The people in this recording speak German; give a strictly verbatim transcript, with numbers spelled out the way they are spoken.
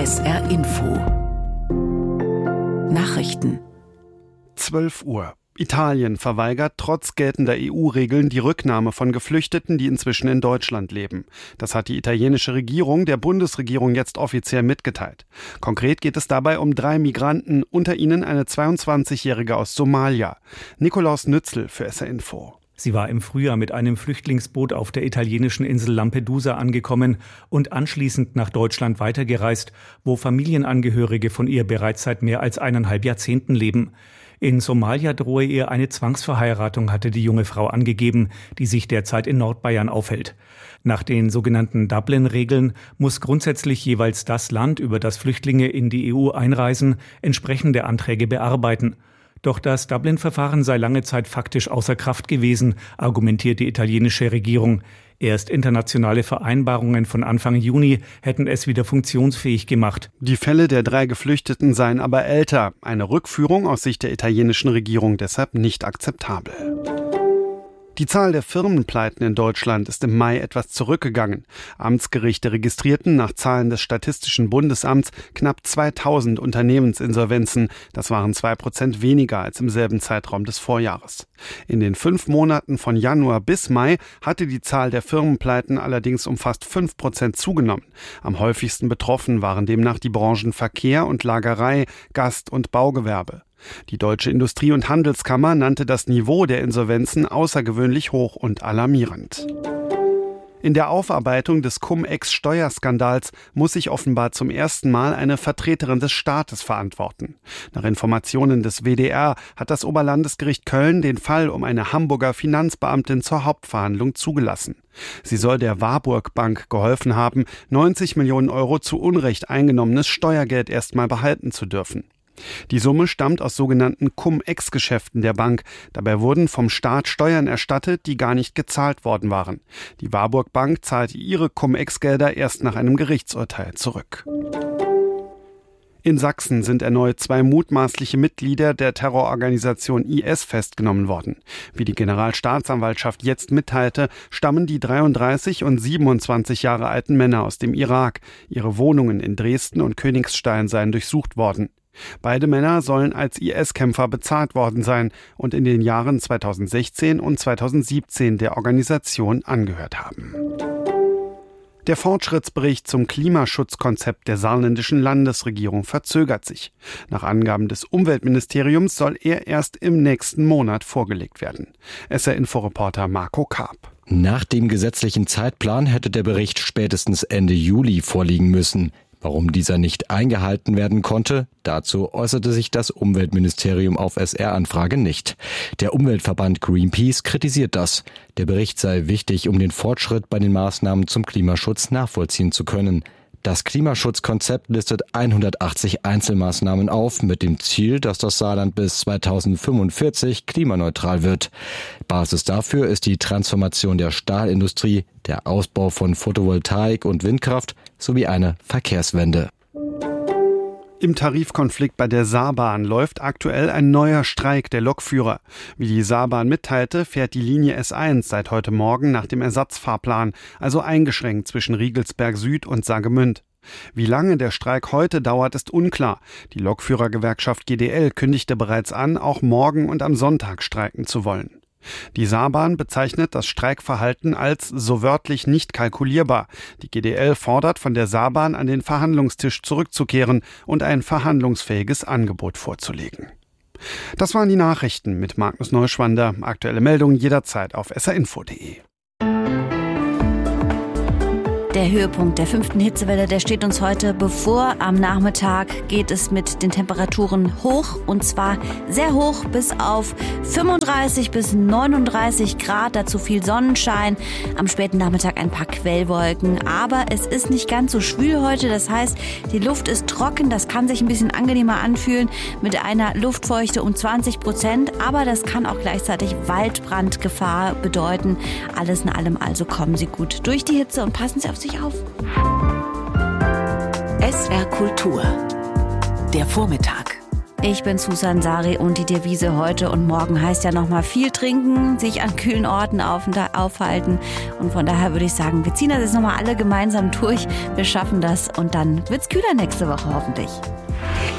S R Info Nachrichten. zwölf Uhr. Italien verweigert trotz geltender E U-Regeln die Rücknahme von Geflüchteten, die inzwischen in Deutschland leben. Das hat die italienische Regierung der Bundesregierung jetzt offiziell mitgeteilt. Konkret geht es dabei um drei Migranten, unter ihnen eine zweiundzwanzigjährige aus Somalia. Nikolaus Nützel für S R Info. Sie war im Frühjahr mit einem Flüchtlingsboot auf der italienischen Insel Lampedusa angekommen und anschließend nach Deutschland weitergereist, wo Familienangehörige von ihr bereits seit mehr als eineinhalb Jahrzehnten leben. In Somalia drohe ihr eine Zwangsverheiratung, hatte die junge Frau angegeben, die sich derzeit in Nordbayern aufhält. Nach den sogenannten Dublin-Regeln muss grundsätzlich jeweils das Land, über das Flüchtlinge in die E U einreisen, entsprechende Anträge bearbeiten. Doch das Dublin-Verfahren sei lange Zeit faktisch außer Kraft gewesen, argumentiert die italienische Regierung. Erst internationale Vereinbarungen von Anfang Juni hätten es wieder funktionsfähig gemacht. Die Fälle der drei Geflüchteten seien aber älter. Eine Rückführung aus Sicht der italienischen Regierung deshalb nicht akzeptabel. Die Zahl der Firmenpleiten in Deutschland ist im Mai etwas zurückgegangen. Amtsgerichte registrierten nach Zahlen des Statistischen Bundesamts knapp zweitausend Unternehmensinsolvenzen. Das waren zwei Prozent weniger als im selben Zeitraum des Vorjahres. In den fünf Monaten von Januar bis Mai hatte die Zahl der Firmenpleiten allerdings um fast fünf Prozent zugenommen. Am häufigsten betroffen waren demnach die Branchen Verkehr und Lagerei, Gast- und Baugewerbe. Die Deutsche Industrie- und Handelskammer nannte das Niveau der Insolvenzen außergewöhnlich hoch und alarmierend. In der Aufarbeitung des Cum-Ex-Steuerskandals muss sich offenbar zum ersten Mal eine Vertreterin des Staates verantworten. Nach Informationen des W D R hat das Oberlandesgericht Köln den Fall um eine Hamburger Finanzbeamtin zur Hauptverhandlung zugelassen. Sie soll der Warburg Bank geholfen haben, neunzig Millionen Euro zu Unrecht eingenommenes Steuergeld erstmal behalten zu dürfen. Die Summe stammt aus sogenannten Cum-Ex-Geschäften der Bank. Dabei wurden vom Staat Steuern erstattet, die gar nicht gezahlt worden waren. Die Warburg Bank zahlte ihre Cum-Ex-Gelder erst nach einem Gerichtsurteil zurück. In Sachsen sind erneut zwei mutmaßliche Mitglieder der Terrororganisation I S festgenommen worden. Wie die Generalstaatsanwaltschaft jetzt mitteilte, stammen die dreiunddreißig und siebenundzwanzig Jahre alten Männer aus dem Irak. Ihre Wohnungen in Dresden und Königstein seien durchsucht worden. Beide Männer sollen als I S-Kämpfer bezahlt worden sein und in den Jahren zweitausendsechzehn und zweitausendsiebzehn der Organisation angehört haben. Der Fortschrittsbericht zum Klimaschutzkonzept der saarländischen Landesregierung verzögert sich. Nach Angaben des Umweltministeriums soll er erst im nächsten Monat vorgelegt werden. S R-Info-Reporter Marco Karp. Nach dem gesetzlichen Zeitplan hätte der Bericht spätestens Ende Juli vorliegen müssen. Warum dieser nicht eingehalten werden konnte, dazu äußerte sich das Umweltministerium auf S R-Anfrage nicht. Der Umweltverband Greenpeace kritisiert das. Der Bericht sei wichtig, um den Fortschritt bei den Maßnahmen zum Klimaschutz nachvollziehen zu können. Das Klimaschutzkonzept listet hundertachtzig Einzelmaßnahmen auf, mit dem Ziel, dass das Saarland bis zweitausendfünfundvierzig klimaneutral wird. Basis dafür ist die Transformation der Stahlindustrie, der Ausbau von Photovoltaik und Windkraft sowie eine Verkehrswende. Im Tarifkonflikt bei der Saarbahn läuft aktuell ein neuer Streik der Lokführer. Wie die Saarbahn mitteilte, fährt die Linie S eins seit heute Morgen nach dem Ersatzfahrplan, also eingeschränkt zwischen Riegelsberg Süd und Saargemünd. Wie lange der Streik heute dauert, ist unklar. Die Lokführergewerkschaft G D L kündigte bereits an, auch morgen und am Sonntag streiken zu wollen. Die Saarbahn bezeichnet das Streikverhalten als so wörtlich nicht kalkulierbar. Die G D L fordert von der Saarbahn, an den Verhandlungstisch zurückzukehren und ein verhandlungsfähiges Angebot vorzulegen. Das waren die Nachrichten mit Magnus Neuschwander. Aktuelle Meldungen jederzeit auf s r info punkt d e. Der Höhepunkt der fünften Hitzewelle, der steht uns heute bevor. Am Nachmittag geht es mit den Temperaturen hoch, und zwar sehr hoch bis auf fünfunddreißig bis neununddreißig Grad, dazu viel Sonnenschein. Am späten Nachmittag ein paar Quellwolken, aber es ist nicht ganz so schwül heute. Das heißt, die Luft ist trocken, das kann sich ein bisschen angenehmer anfühlen mit einer Luftfeuchte um zwanzig Prozent, aber das kann auch gleichzeitig Waldbrandgefahr bedeuten. Alles in allem also kommen Sie gut durch die Hitze und passen Sie auf sich auf. S R Kultur. Der Vormittag. Ich bin Susan Sari und die Devise heute und morgen heißt ja nochmal viel trinken, sich an kühlen Orten auf, aufhalten. Und von daher würde ich sagen, wir ziehen das jetzt nochmal alle gemeinsam durch. Wir schaffen das und dann wird's kühler nächste Woche hoffentlich.